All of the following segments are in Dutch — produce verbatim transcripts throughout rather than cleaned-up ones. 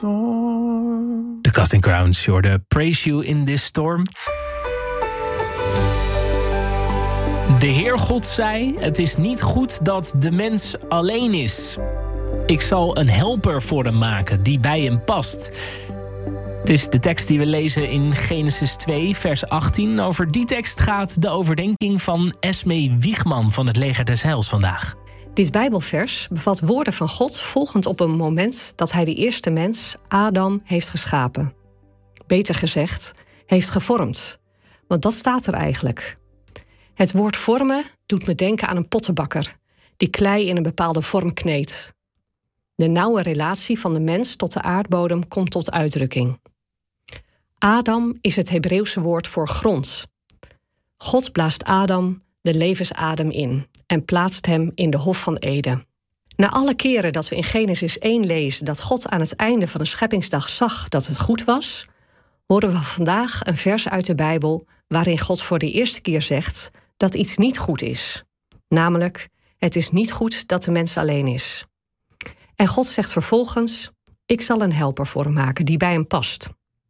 De Casting Crowns, je hoorde Praise You in This Storm. De Heer God zei, het is niet goed dat de mens alleen is. Ik zal een helper voor hem maken die bij hem past. Het is de tekst die we lezen in Genesis twee, vers achttien. Over die tekst gaat de overdenking van Esme Wiegman van het Leger des Heils vandaag. Dit Bijbelvers bevat woorden van God volgend op een moment dat hij de eerste mens, Adam, heeft geschapen. Beter gezegd, heeft gevormd. Want dat staat er eigenlijk. Het woord vormen doet me denken aan een pottenbakker die klei in een bepaalde vorm kneedt. De nauwe relatie van de mens tot de aardbodem komt tot uitdrukking. Adam is het Hebreeuwse woord voor grond. God blaast Adam de levensadem in en plaatst hem in de Hof van Eden. Na alle keren dat we in Genesis één lezen dat God aan het einde van de scheppingsdag zag dat het goed was, horen we vandaag een vers uit de Bijbel waarin God voor de eerste keer zegt dat iets niet goed is. Namelijk, het is niet goed dat de mens alleen is. En God zegt vervolgens, ik zal een helper voor hem maken die bij hem past.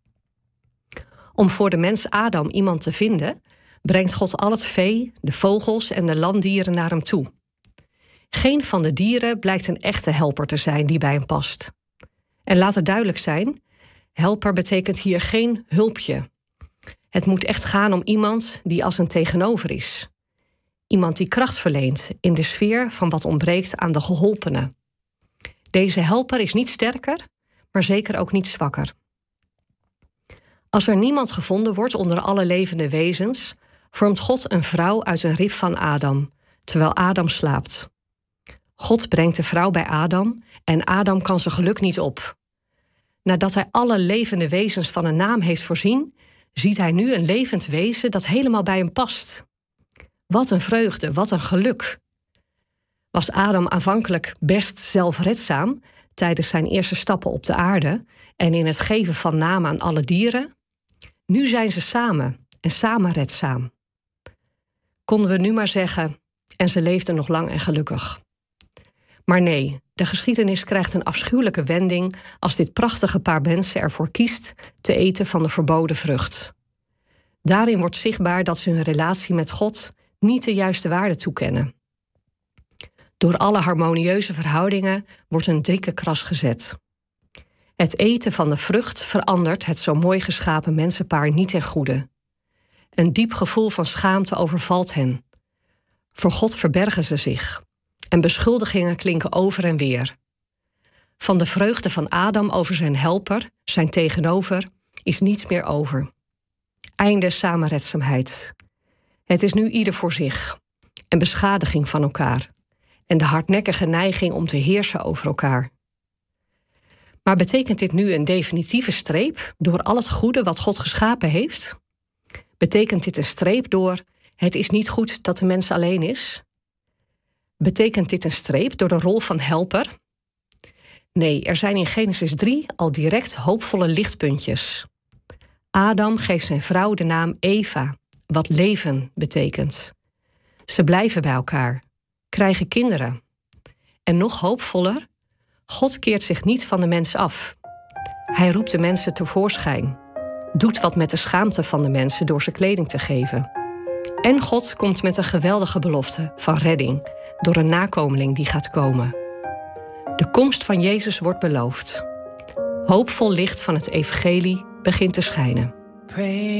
Om voor de mens Adam iemand te vinden, brengt God al het vee, de vogels en de landdieren naar hem toe. Geen van de dieren blijkt een echte helper te zijn die bij hem past. En laat het duidelijk zijn, helper betekent hier geen hulpje. Het moet echt gaan om iemand die als een tegenover is. Iemand die kracht verleent in de sfeer van wat ontbreekt aan de geholpene. Deze helper is niet sterker, maar zeker ook niet zwakker. Als er niemand gevonden wordt onder alle levende wezens, vormt God een vrouw uit een rib van Adam, terwijl Adam slaapt. God brengt de vrouw bij Adam en Adam kan zijn geluk niet op. Nadat hij alle levende wezens van een naam heeft voorzien, ziet hij nu een levend wezen dat helemaal bij hem past. Wat een vreugde, wat een geluk. Was Adam aanvankelijk best zelfredzaam tijdens zijn eerste stappen op de aarde en in het geven van naam aan alle dieren? Nu zijn ze samen en samen redzaam. Konden we nu maar zeggen, en ze leefden nog lang en gelukkig. Maar nee, de geschiedenis krijgt een afschuwelijke wending als dit prachtige paar mensen ervoor kiest te eten van de verboden vrucht. Daarin wordt zichtbaar dat ze hun relatie met God niet de juiste waarde toekennen. Door alle harmonieuze verhoudingen wordt een dikke kras gezet. Het eten van de vrucht verandert het zo mooi geschapen mensenpaar niet ten goede. Een diep gevoel van schaamte overvalt hen. Voor God verbergen ze zich. En beschuldigingen klinken over en weer. Van de vreugde van Adam over zijn helper, zijn tegenover, is niets meer over. Einde samenredzaamheid. Het is nu ieder voor zich. En beschadiging van elkaar. En de hardnekkige neiging om te heersen over elkaar. Maar betekent dit nu een definitieve streep door al het goede wat God geschapen heeft? Betekent dit een streep door het is niet goed dat de mens alleen is? Betekent dit een streep door de rol van helper? Nee, er zijn in Genesis drie al direct hoopvolle lichtpuntjes. Adam geeft zijn vrouw de naam Eva, wat leven betekent. Ze blijven bij elkaar, krijgen kinderen. En nog hoopvoller, God keert zich niet van de mens af. Hij roept de mensen tevoorschijn. Doet wat met de schaamte van de mensen door ze kleding te geven. En God komt met een geweldige belofte van redding door een nakomeling die gaat komen. De komst van Jezus wordt beloofd. Hoopvol licht van het evangelie begint te schijnen.